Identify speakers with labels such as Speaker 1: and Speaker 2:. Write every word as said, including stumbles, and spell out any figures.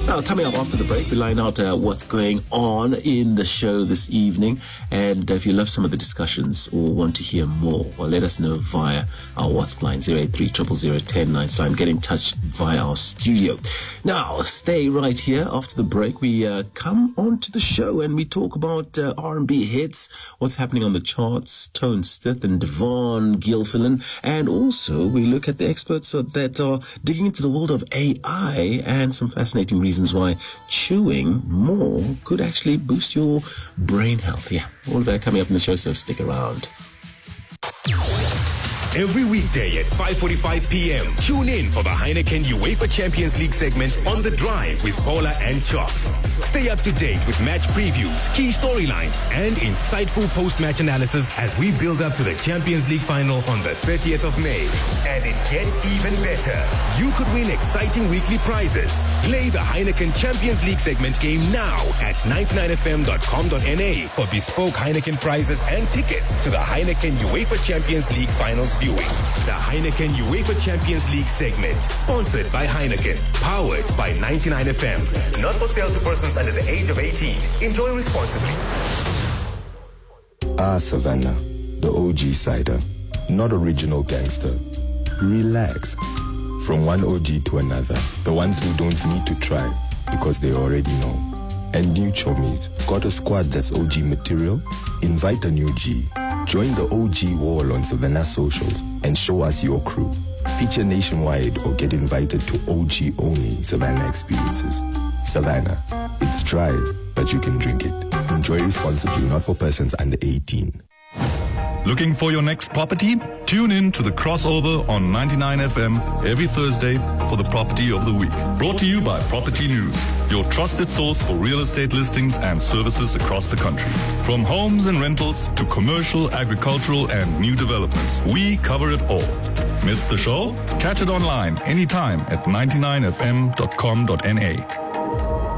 Speaker 1: Now, coming up after the break, we line out uh, what's going on in the show this evening. And uh, if you love some of the discussions or want to hear more, well, let us know via our WhatsApp line, zero eight three, zero zero zero, one zero nine nine. Get in touch via our studio. Now, stay right here. After the break, we uh, come on to the show and we talk about uh, R and B hits, what's happening on the charts, Tone Stith and Devon Gilfillan. And also, we look at the experts that are digging into the world of A I and some fascinating reasons why chewing more could actually boost your brain health. Yeah, all of that coming up in the show, so stick around.
Speaker 2: Every weekday at five forty-five p.m. Tune in for the Heineken UEFA Champions League segment On The Drive with Paula and Chops. Stay up to date with match previews, key storylines, and insightful post-match analysis as we build up to the Champions League final on the thirtieth of May. And it gets even better. You could win exciting weekly prizes. Play the Heineken Champions League segment game now at ninety-nine f m dot com dot n a for bespoke Heineken prizes and tickets to the Heineken UEFA Champions League finals viewing. The Heineken UEFA Champions League segment, sponsored by Heineken, powered by ninety-nine F M. Not for sale to persons under the age of eighteen. Enjoy responsibly.
Speaker 3: Ah, Savannah, the O G cider, not original gangster. Relax. From one O G to another, the ones who don't need to try because they already know. And new chomies, got a squad that's O G material? Invite a new G. Join the O G wall on Savannah socials and show us your crew. Feature nationwide or get invited to O G only Savannah experiences. Savannah, it's dry, but you can drink it. Enjoy responsibly, not for persons under eighteen.
Speaker 4: Looking for your next property? Tune in to the crossover on ninety-nine F M every Thursday for the Property of the Week. Brought to you by Property News, your trusted source for real estate listings and services across the country. From homes and rentals to commercial, agricultural, and new developments, we cover it all. Miss the show? Catch it online anytime at ninety-nine f m dot com dot n a.